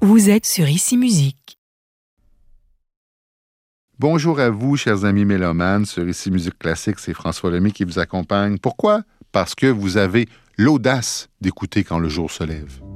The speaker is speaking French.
Vous êtes sur Ici Musique. Bonjour à vous, chers amis mélomanes. Sur Ici Musique Classique, c'est François Lemay qui vous accompagne. Pourquoi? Parce que vous avez l'audace d'écouter quand le jour se lève.